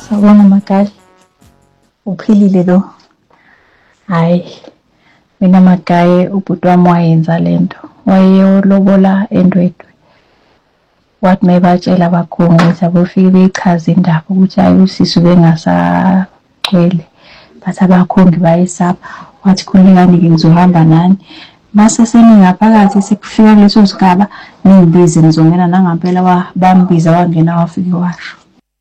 Sawubona Magali. Uphilile lo? Hayi. Mina Magaye ubhuti wami wayenza lento. Wayeyolobola endwedwe. Wathi mayebatshela abakhongi ukuthi abofike beyichaza indaba ukuthi hayi usisi bengasagcwele. Bathi abakhongi bayesaba. Wathi khulekani-ke ngizohamba nani. Mase seningaphakathi sekufika leso sigaba ningibize ngizongena nangempela bambiza wangena wafika washo.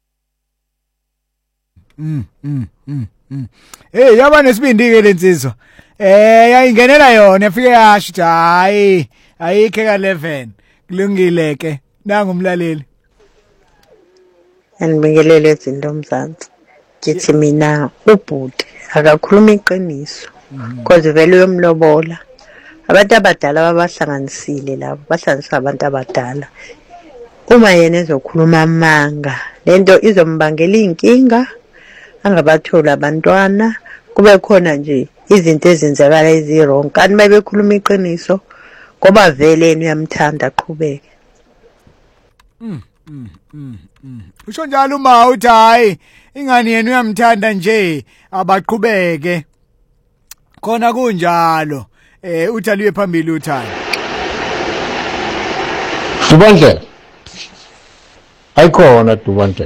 Hey yaba nesibindi ke lensizwa. Yayingenela yona yafike yasho hayi ayikhe ka 11 kulungile ke nangumlaleli. Anibingelele izinto Mzansi. Ngithi mina ubhuti akakhuluma iqiniso. Because vele uyomlobola. Abantu abadala babahlanganisile labo bahlanganisa abantu abadala. Uma yena ezokhuluma amanga lento izombangela inkinga angabathola abantwana kube khona nje izinto ezenzakala ezirong kanti mayebekhuluma iqiniso ngoba vele yena uyamthanda aqhubeke. Usho njalo uma uthi hayi ingane yena uyamthanda nje abaqhubeke khona kunjalo uthi aliye phambili uthanda Dubandlela ayikhona Dubandlela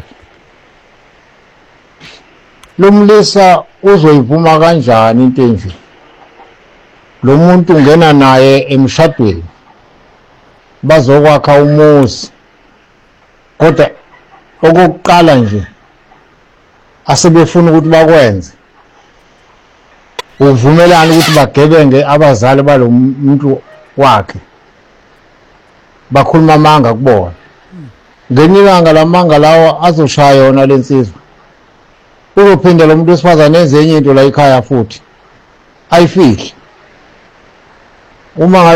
Lomlisa uzoyivuma kanjani into enje lo muntu ungena naye emshadweni bazokwakha umuzi kodwa okokuqala nje asebefuna ukuthi bakwenze uvumelana ukuthi bagebenge abazali balomuntu wakhe bakhuluma amanga kubona ngenyanga lamanga lawo azoshaya yona lensizwe uzophinda lo muntu wesifazane enze enye into la ekhaya futhi ayifihli uma